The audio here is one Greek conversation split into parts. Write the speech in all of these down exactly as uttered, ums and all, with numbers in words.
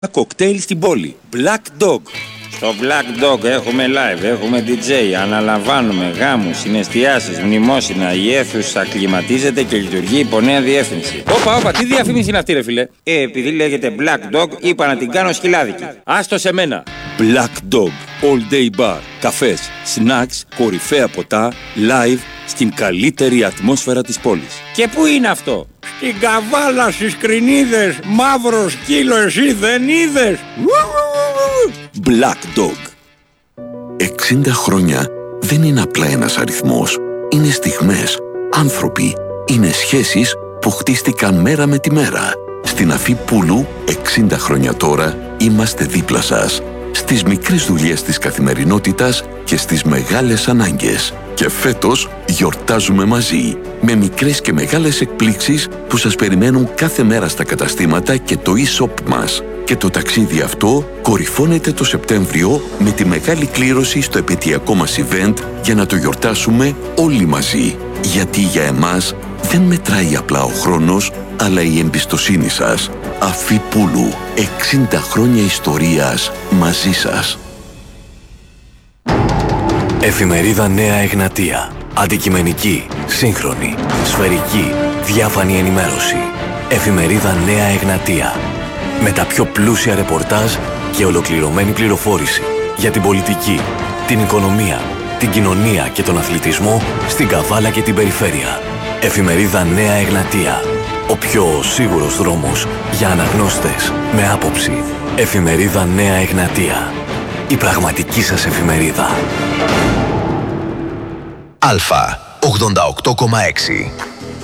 Κοκτέιλ στην πόλη. Black Dog. Στο Black Dog έχουμε live, έχουμε ντι τζέι, αναλαμβάνουμε γάμους, συναισθιάσεις, μνημόσυνα, η αίθουσα κλιματίζεται και λειτουργεί υπό νέα διεύθυνση. Όπα, όπα, τι διαφήμιση είναι αυτή ρε φίλε? Ε, επειδή λέγεται Black Dog, είπα να την κάνω σκυλάδικη. Άστο σε μένα. Black Dog. All day bar. Καφές, snacks, κορυφαία ποτά, live, στην καλύτερη ατμόσφαιρα της πόλης. Και πού είναι αυτό? Στην Καβάλα, στις Κρινίδες, μαύρο σκύλο εσύ δεν είδες? Black Dog. εξήντα χρόνια δεν είναι απλά ένας αριθμός. Είναι στιγμές, άνθρωποι, είναι σχέσεις που χτίστηκαν μέρα με τη μέρα. Στην Αφή Πούλου, εξήντα χρόνια τώρα, είμαστε δίπλα σας. Στις μικρές δουλειές της καθημερινότητας και στις μεγάλες ανάγκες. Και φέτος γιορτάζουμε μαζί, με μικρές και μεγάλες εκπλήξεις που σας περιμένουν κάθε μέρα στα καταστήματα και το e-shop μας. Και το ταξίδι αυτό κορυφώνεται το Σεπτέμβριο με τη μεγάλη κλήρωση στο επαιτειακό μας event για να το γιορτάσουμε όλοι μαζί. Γιατί για εμάς δεν μετράει απλά ο χρόνος, αλλά η εμπιστοσύνη σας. Αφή Πούλου, εξήντα χρόνια ιστορίας μαζί σας. Εφημερίδα Νέα Εγνατία. Αντικειμενική, σύγχρονη, σφαιρική, διάφανη ενημέρωση. Εφημερίδα Νέα Εγνατία. Με τα πιο πλούσια ρεπορτάζ και ολοκληρωμένη πληροφόρηση για την πολιτική, την οικονομία, την κοινωνία και τον αθλητισμό στην Καβάλα και την περιφέρεια. Εφημερίδα Νέα Εγνατία. Ο πιο σίγουρος δρόμος για αναγνώστες με άποψη. Εφημερίδα Νέα Εγνατία. Η πραγματική σας εφημερίδα. Αλφα ογδόντα οκτώ κόμμα έξι.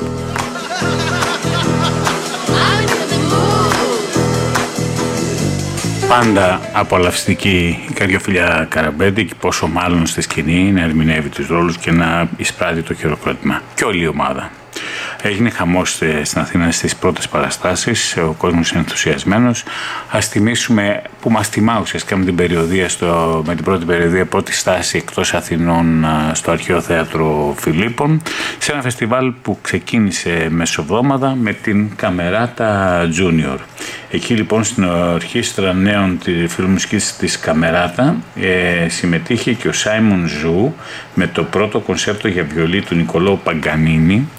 Πάντα απολαυστική η Καριοφίλια Καραμπέντη και πόσο μάλλον στη σκηνή να ερμηνεύει τους ρόλους και να εισπράττει το χειροκρότημα. Και όλη η ομάδα. Έγινε χαμός στην Αθήνα στις πρώτες παραστάσεις, ο κόσμος είναι ενθουσιασμένος. Ας θυμίσουμε που μας τιμά ουσιαστικά με την περιοδία, στο, με την πρώτη περιοδία, πρώτη στάση εκτός Αθηνών στο Αρχαίο Θέατρο Φιλίππων, σε ένα φεστιβάλ που ξεκίνησε μεσοβδόμαδα με την Καμεράτα Junior. Εκεί λοιπόν στην ορχήστρα νέων της φιλμουσικής της Καμεράτα ε, συμμετείχε και ο Σάιμον Ζου με το πρώτο κονσέρτο για βιολί του Νικολάου Παγκανίνη,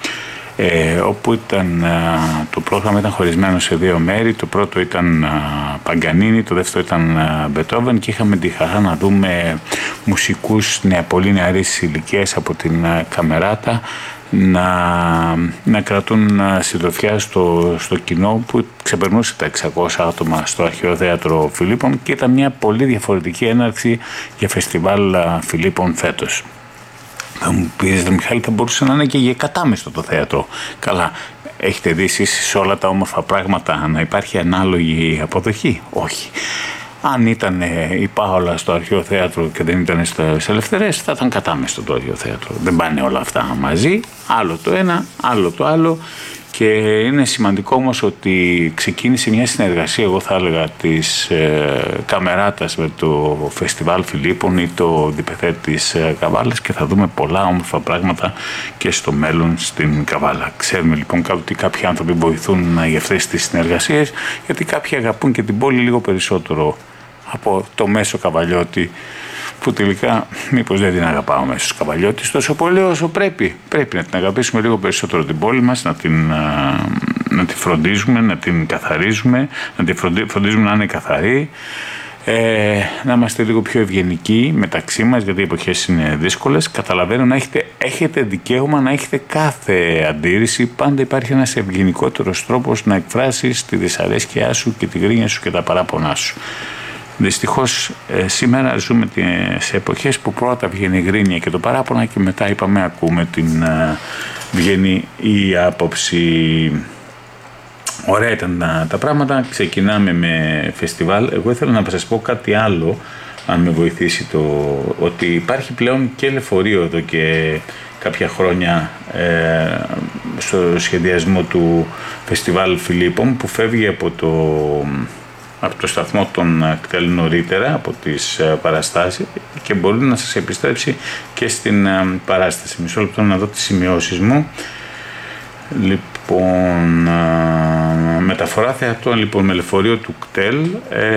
Ε, όπου ήταν, α, το πρόγραμμα ήταν χωρισμένο σε δύο μέρη. Το πρώτο ήταν Παγκανίνη, το δεύτερο ήταν Μπετόβεν και είχαμε τη χαρά να δούμε μουσικούς πολύ νεαρής ηλικίας από την α, Καμεράτα να, να κρατούν α, συντροφιά στο, στο κοινό που ξεπερνούσε τα εξακόσια άτομα στο Αρχαίο Θέατρο Φιλίππων και ήταν μια πολύ διαφορετική έναρξη για φεστιβάλ α, Φιλίππων φέτος. Θα μου πεις, δε Μιχάλη, θα μπορούσε να είναι και για κατάμεστο το θέατρο. Καλά, έχετε δει εσείς σε όλα τα όμορφα πράγματα να υπάρχει ανάλογη αποδοχή? Όχι. Αν ήταν η Πάολα στο Αρχαίο Θέατρο και δεν ήταν στις Ελευθερές, θα ήταν κατάμεστο το Αρχαίο Θέατρο. Δεν πάνε όλα αυτά μαζί, άλλο το ένα, άλλο το άλλο. Και είναι σημαντικό όμως ότι ξεκίνησε μια συνεργασία, εγώ θα έλεγα, της ε, Καμεράτας με το Φεστιβάλ Φιλίππων ή το Διπεθέ της ε, Καβάλας και θα δούμε πολλά όμορφα πράγματα και στο μέλλον στην Καβάλα. Ξέρουμε λοιπόν ότι κάποιοι άνθρωποι βοηθούν για αυτές τις συνεργασίες, γιατί κάποιοι αγαπούν και την πόλη λίγο περισσότερο από το μέσο Καβαλιώτη, που τελικά μήπως δεν την αγαπάω μέσω Καβαλιώτης τόσο πολύ όσο πρέπει. Πρέπει να την αγαπήσουμε λίγο περισσότερο την πόλη μας, να την, να την φροντίζουμε, να την καθαρίζουμε, να την φροντίζουμε να είναι καθαρή, ε, να είμαστε λίγο πιο ευγενικοί μεταξύ μας, γιατί οι εποχές είναι δύσκολες. Καταλαβαίνω να έχετε, έχετε δικαίωμα να έχετε κάθε αντίρρηση. Πάντα υπάρχει ένας ευγενικότερος τρόπος να εκφράσεις τη δυσαρέσκειά σου και τη γρίνια σου και τα παράπονά σου. Δυστυχώς ε, σήμερα ζούμε σε εποχές που πρώτα βγαίνει η γκρίνια και το παράπονα και μετά είπαμε ακούμε την ε, βγαίνει η άποψη. Ωραία ήταν τα, τα πράγματα. Ξεκινάμε με φεστιβάλ. Εγώ ήθελα να σας πω κάτι άλλο, αν με βοηθήσει, το ότι υπάρχει πλέον και λεωφορείο εδώ και κάποια χρόνια ε, στο σχεδιασμό του φεστιβάλ Φιλίππων που φεύγει από το από το σταθμό των κτέλ νωρίτερα από τις παραστάσεις και μπορεί να σας επιστρέψει και στην παράσταση. Μισό λεπτό να δω τις σημειώσεις μου. Λοιπόν, α, μεταφορά θεατών λοιπόν με λεωφορείο του ΚΤΕΛ. Ε,